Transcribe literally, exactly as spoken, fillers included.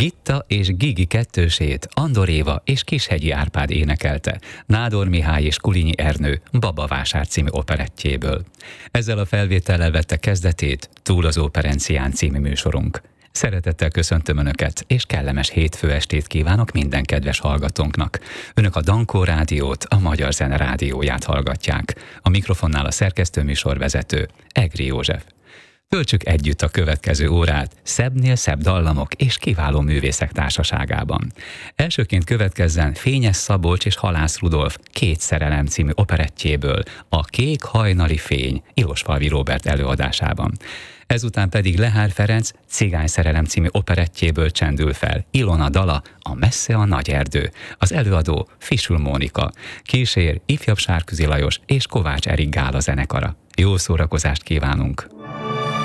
Gitta és Gigi kettősét Andor Éva és Kishegyi Árpád énekelte Nádor Mihály és Kulinyi Ernő Babavásár című operettjéből. Ezzel a felvétellel vette kezdetét Túl az Óperencián című műsorunk. Szeretettel köszöntöm Önöket, és kellemes hétfő estét kívánok minden kedves hallgatónknak. Önök a Dankó Rádiót, a Magyar Zene Rádióját hallgatják. A mikrofonnál a szerkesztőműsorvezető, Egri József. Töltsük együtt a következő órát szebbnél szebb dallamok és kiváló művészek társaságában. Elsőként következzen Fényes Szabolcs és Halász Rudolf Két szerelem című operettjéből, a Kék hajnali fény Ilosfalvi Róbert előadásában. Ezután pedig Lehár Ferenc Cigány szerelem című operettjéből csendül fel Ilona dala, A messze a nagy erdő. Az előadó Fisül Mónika, kísér ifjabb Sárközi Lajos és Kovács Erik Gála zenekara. Jó szórakozást kívánunk!